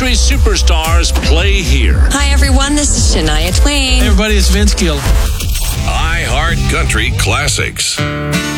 country superstars play here. Hi, everyone. This is Shania Twain. Hey, everybody. It's Vince Gill. iHeart Country Classics.